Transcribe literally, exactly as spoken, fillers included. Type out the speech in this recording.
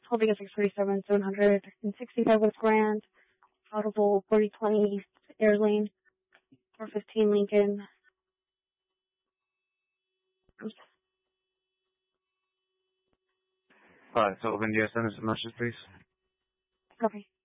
holding a six forty-seven, seven hundred sixty-five West Grand, audible forty twenty Air Lane, four fifteen Lincoln. Alright, so when do you send us a message, please? Copy.